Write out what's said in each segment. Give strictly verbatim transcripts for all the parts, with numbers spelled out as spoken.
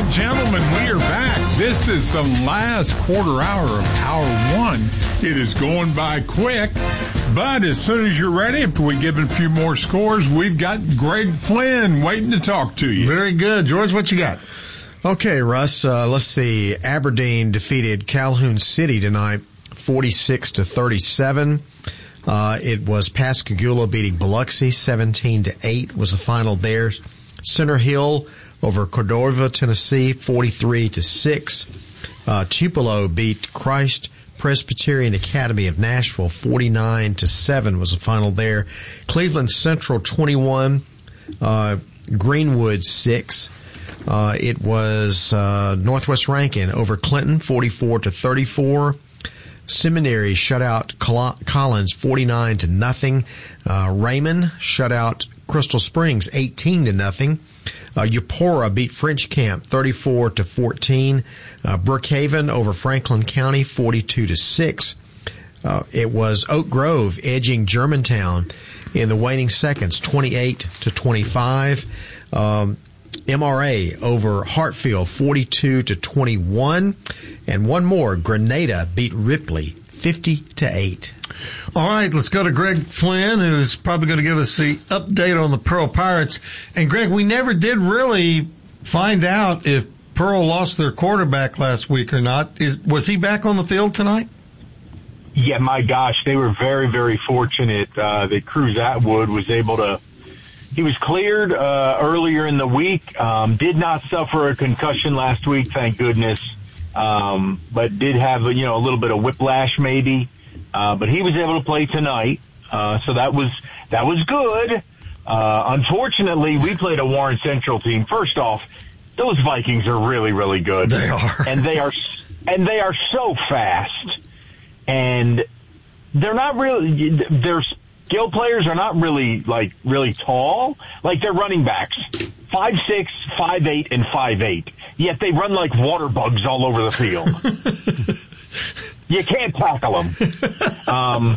and gentlemen, we are back. This is the last quarter hour of hour one. It is going by quick, but as soon as you're ready, if we give it a few more scores, we've got Greg Flynn waiting to talk to you. Very good. George, what you got? Okay, Russ, uh, let's see. Aberdeen defeated Calhoun City tonight, forty-six to thirty-seven. Uh, it was Pascagoula beating Biloxi, seventeen to eight was the final there. Center Hill over Cordova, Tennessee, forty-three to six. Uh, Tupelo beat Christ Presbyterian Academy of Nashville, forty-nine to seven was the final there. Cleveland Central, twenty-one. Uh, Greenwood, six. Uh, it was, uh, Northwest Rankin over Clinton, forty-four to thirty-four. Seminary shut out Collins, forty-nine to nothing. Uh, Raymond shut out Crystal Springs, eighteen to nothing. Uh, Eupora beat French Camp, thirty-four to fourteen. Uh, Brookhaven over Franklin County, forty-two to six. Uh, it was Oak Grove edging Germantown in the waning seconds, twenty-eight to twenty-five. Um, M R A over Hartfield, forty-two to twenty-one. And one more, Grenada beat Ripley, fifty to eight. All right, let's go to Greg Flynn, who's probably going to give us the update on the Pearl Pirates. And Greg, we never did really find out if Pearl lost their quarterback last week or not. Is was he back on the field tonight? Yeah, my gosh, they were very, very fortunate uh, that Cruz Atwood was able to. He was cleared uh, earlier in the week. Um, did not suffer a concussion last week, thank goodness. Um, but did have, you know, a little bit of whiplash maybe. Uh, but he was able to play tonight. Uh, so that was, that was good. Uh, unfortunately, we played a Warren Central team. First off, those Vikings are really, really good. They are. And they are, and they are so fast. And they're not really, their skill players are not really, like, really tall. Like, they're running backs. five six, five eight, and five eight. Yet they run like water bugs all over the field. You can't tackle them. Um,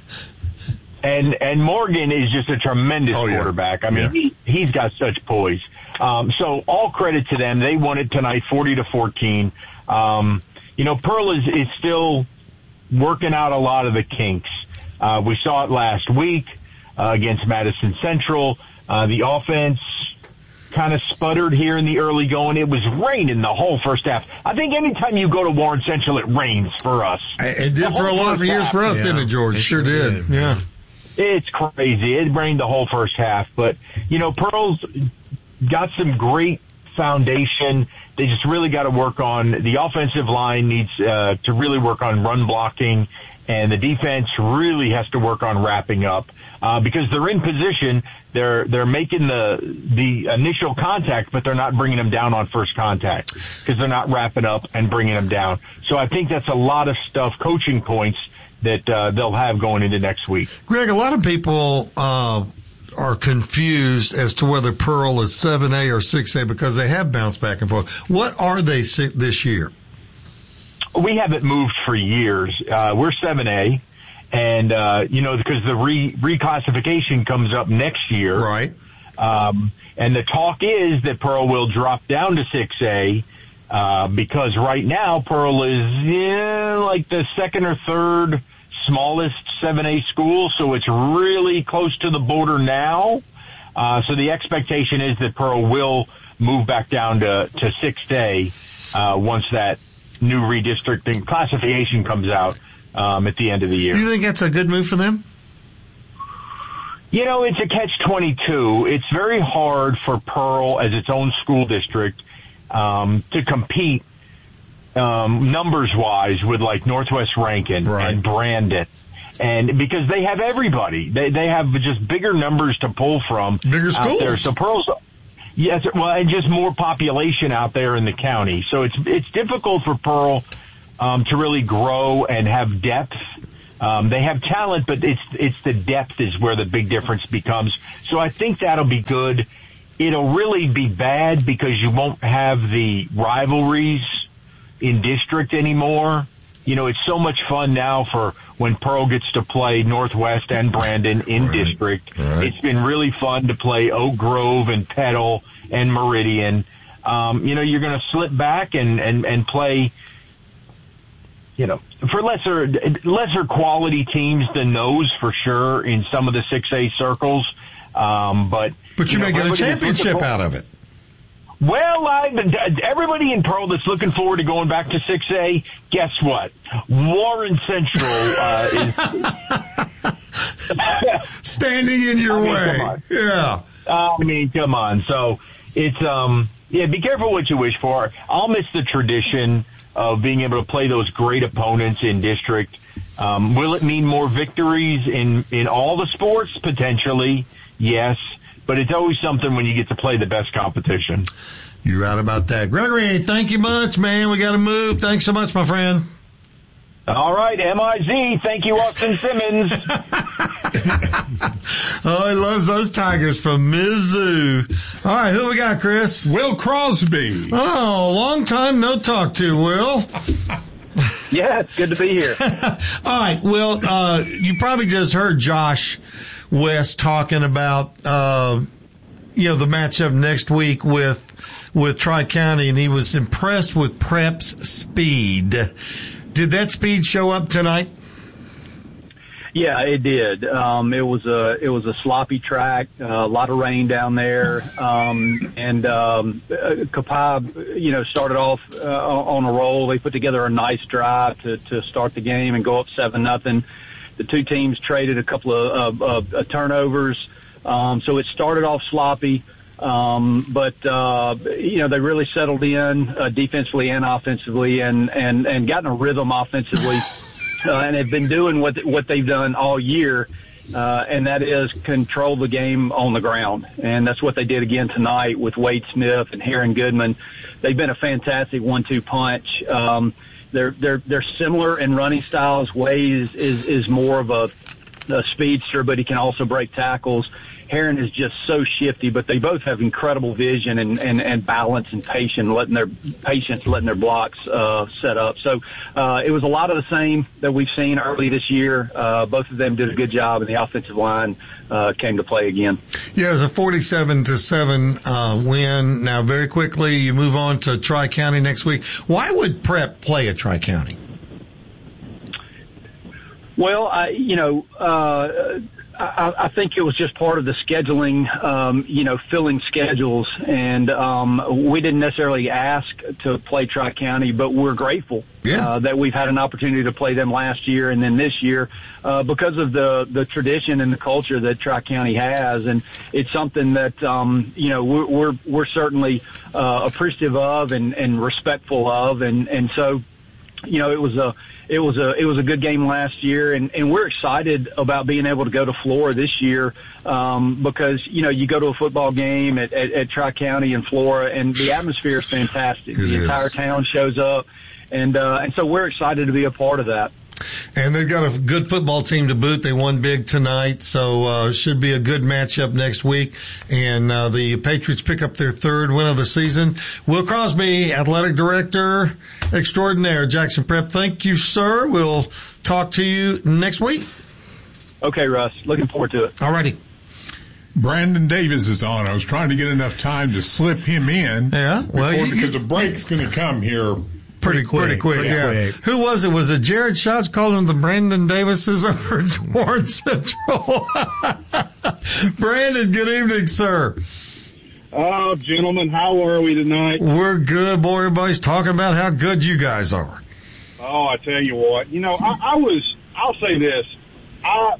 and and Morgan is just a tremendous oh, yeah. quarterback. I mean, yeah. he, he's got such poise. Um, so all credit to them. They won it tonight, forty to fourteen. Um, you know, Pearl is, is still working out a lot of the kinks. Uh, we saw it last week uh, against Madison Central. Uh, the offense kind of sputtered here in the early going. It was raining the whole first half. I think anytime you go to Warren Central, it rains for us. It did for a lot of years for us, yeah. didn't it, George? It sure did. did. Yeah. It's crazy. It rained the whole first half. But, you know, Pearl's got some great foundation. They just really got to work on the offensive line needs uh, to really work on run blocking, and the defense really has to work on wrapping up uh, because they're in position. They're they're making the the initial contact, but they're not bringing them down on first contact because they're not wrapping up and bringing them down. So I think that's a lot of stuff, coaching points that uh, they'll have going into next week. Greg, a lot of people uh, are confused as to whether Pearl is seven A or six A because they have bounced back and forth. What are they this year? We haven't moved for years. Uh, we're seven A. And, uh, you know, because the re- reclassification comes up next year. Right. Um, and the talk is that Pearl will drop down to six A, uh, because right now Pearl is, yeah, like the second or third smallest seven A school. So it's really close to the border now. Uh, so the expectation is that Pearl will move back down to, to six A, uh, once that new redistricting classification comes out. Um, at the end of the year. Do you think that's a good move for them? You know, it's a catch twenty-two. It's very hard for Pearl as its own school district um, to compete um, numbers-wise with like Northwest Rankin right. and Brandon. And because they have everybody. They they have just bigger numbers to pull from. Bigger schools. Out there. So Pearl's, yes, well, and just more population out there in the county. So it's it's difficult for Pearl Um, to really grow and have depth. Um, they have talent, but it's it's the depth is where the big difference becomes. So I think that'll be good. It'll really be bad because you won't have the rivalries in district anymore. You know, it's so much fun now for when Pearl gets to play Northwest and Brandon in right. district. Right. It's been really fun to play Oak Grove and Petal and Meridian. um, you know, you're going to slip back and, and, and play, you know, for lesser lesser quality teams than those for sure in some of the six A circles. Um, but but you, you know, may get a championship out of it. Well, I, everybody in Pearl that's looking forward to going back to six A, guess what? Warren Central uh, is standing in your I mean, way. Yeah. Uh, I mean, come on. So it's um, yeah. Be careful what you wish for. I'll miss the tradition of being able to play those great opponents in district. Um, will it mean more victories in in all the sports? Potentially, yes. But it's always something when you get to play the best competition. You're right about that. Gregory, thank you much, man. We got to move. Thanks so much, my friend. All right, M I Z. Thank you, Austin Simmons. Oh, he loves those Tigers from Mizzou. All right, who we got, Chris? Will Crosby. Oh, long time no talk to, Will. Yeah, it's good to be here. All right, Will, uh, you probably just heard Josh West talking about, uh, you know, the matchup next week with, with Tri-County, and he was impressed with Prep's speed. Did that speed show up tonight? Yeah, it did. Um, it was a, it was a sloppy track, uh, a lot of rain down there. Um, and, um, Kapab, you know, started off, uh, on a roll. They put together a nice drive to, to start the game and go up seven nothing. The two teams traded a couple of, of, of turnovers. Um, so it started off sloppy. Um, but, uh, you know, they really settled in, uh, defensively and offensively and, and, and gotten a rhythm offensively, uh, and have been doing what, what they've done all year. Uh, and that is control the game on the ground. And that's what they did again tonight with Wade Smith and Heron Goodman. They've been a fantastic one two punch. Um, they're, they're, they're similar in running styles. Wade is, is, is more of a, a speedster, but he can also break tackles. Heron is just so shifty, but they both have incredible vision and, and, and balance and patience, letting their patience, letting their blocks uh, set up. So uh, it was a lot of the same that we've seen early this year. Uh, both of them did a good job, and the offensive line uh, came to play again. Yeah, it was a forty-seven to seven uh, win. Now, very quickly, you move on to Tri-County next week. Why would Prep play at Tri-County? Well, I, you know. Uh, I, I think it was just part of the scheduling, um, you know, filling schedules. And um, we didn't necessarily ask to play Tri-County, but we're grateful yeah. uh, that we've had an opportunity to play them last year and then this year uh, because of the, the tradition and the culture that Tri-County has. And it's something that, um, you know, we're, we're, we're certainly uh, appreciative of and, and respectful of. And, and so, you know, it was a, It was a it was a good game last year, and, and we're excited about being able to go to Flora this year um, because, you know, you go to a football game at, at, at Tri-County in Flora, and the atmosphere is fantastic. It the is. Entire town shows up, and uh, and so we're excited to be a part of that. And they've got a good football team to boot. They won big tonight, so uh should be a good matchup next week. And uh the Patriots pick up their third win of the season. Will Crosby, athletic director extraordinaire, Jackson Prep. Thank you, sir. We'll talk to you next week. Okay, Russ. Looking forward to it. All righty. Brandon Davis is on. I was trying to get enough time to slip him in. Yeah, well, before, you, because the break's going to come here. Pretty quick, pretty quick, pretty yeah. quick. Who was it? Was it Jared Schatz calling them the Brandon Davises over at Warren Central? Brandon, good evening, sir. Oh, gentlemen, how are we tonight? We're good, boy. Everybody's talking about how good you guys are. Oh, I tell you what. You know, I, I was, I'll say this. I,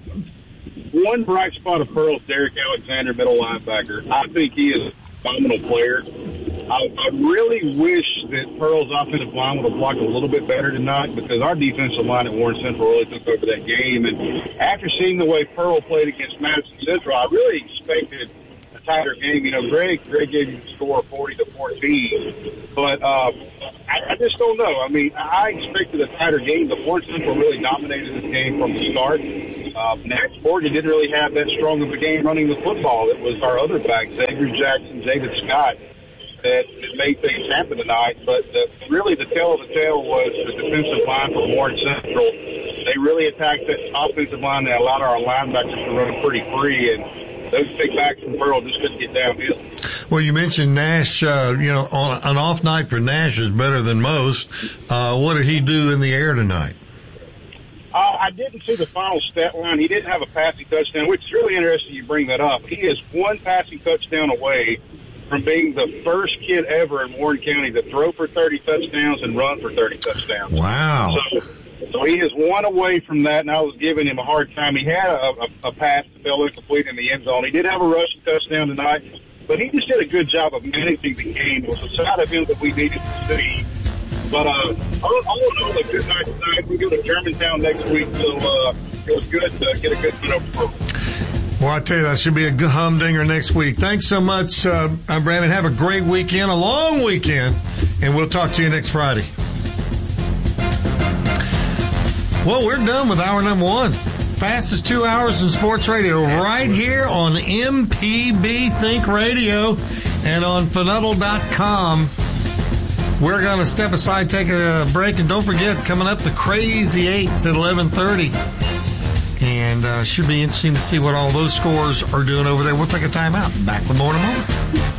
one bright spot of Pearl's Derek Alexander, middle linebacker. I think he is a phenomenal player. I, I really wish that Pearl's offensive line would have blocked a little bit better tonight because our defensive line at Warren Central really took over that game. And after seeing the way Pearl played against Madison Central, I really expected a tighter game. You know, Greg, Greg gave you the score forty to fourteen. But uh, I, I just don't know. I mean, I expected a tighter game, but Warren Central really dominated this game from the start. Uh, Max Morgan didn't really have that strong of a game running the football. It was our other back, Xavier Jackson, David Scott, that made things happen tonight. But the, really the tale of the tale was the defensive line from Warren Central. They really attacked that offensive line that allowed our linebackers to run pretty free, and those big backs from Pearl just couldn't get downhill. Well, you mentioned Nash, uh, you know, on an off night for Nash is better than most. Uh, what did he do in the air tonight? Uh, I didn't see the final stat line. He didn't have a passing touchdown, which is really interesting you bring that up. He is one passing touchdown away from being the first kid ever in Warren County to throw for thirty touchdowns and run for thirty touchdowns. Wow. So, so he is one away from that, and I was giving him a hard time. He had a, a, a pass that fell incomplete in the end zone. He did have a rushing touchdown tonight, but he just did a good job of managing the game. It was a side of him that we needed to see. But uh, all, all in all, a good night tonight. We go to Germantown next week, so uh, it was good to get a good win over Pearl. Well, I tell you, that should be a good humdinger next week. Thanks so much, uh, Brandon. Have a great weekend, a long weekend, and we'll talk to you next Friday. Well, we're done with hour number one. Fastest two hours in sports radio right here on M P B Think Radio and on Funnel dot com. We're going to step aside, take a break, and don't forget, coming up, the Crazy Eights at eleven thirty. And uh should be interesting to see what all those scores are doing over there. We'll take a timeout. Back with more in a moment.